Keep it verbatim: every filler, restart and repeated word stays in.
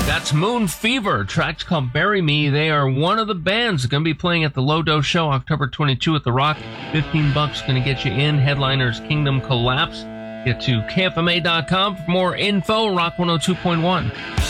That's Moon Fever. Track's called Bury Me. They are one of the bands going to be playing at the Low Dose Show October twenty-second at the Rock. fifteen bucks going to get you in. Headliners Kingdom Collapse. Get to K F M A dot com for more info. Rock one oh two point one.